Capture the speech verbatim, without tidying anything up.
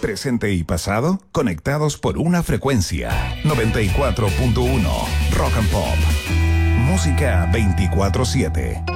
presente y pasado, conectados por una frecuencia. noventa y cuatro punto uno Rock and Pop. Música veinticuatro siete.